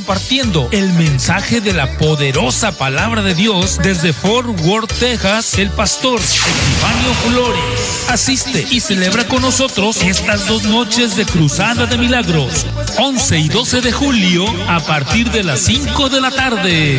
compartiendo el mensaje de la poderosa palabra de Dios desde Fort Worth, Texas, el pastor Epifanio Flores. Asiste y celebra con nosotros estas 2 noches de Cruzada de Milagros, 11 y 12 de julio, a partir de las 5 de la tarde.